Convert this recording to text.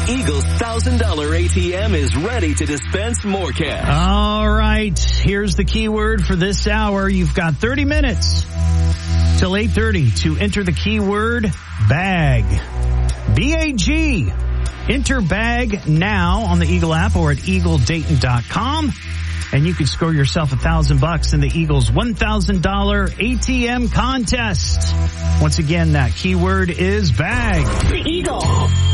Eagle's $1,000 ATM is ready to dispense more cash. All right. Here's the keyword for this hour. You've got 30 minutes till 8:30 to enter the keyword bag. B-A-G. Enter bag now on the Eagle app or at eagledayton.com. And you can score yourself $1,000 in the Eagles $1,000 ATM contest. Once again, that keyword is bag. The Eagle.